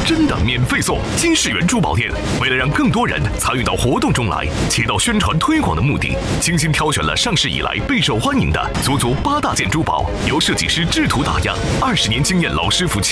真的免费送。金世源珠宝店为了让更多人参与到活动中来，起到宣传推广的目的，精心挑选了上市以来备受欢迎的足足8大件珠宝，由设计师制图打样，20年经验老师傅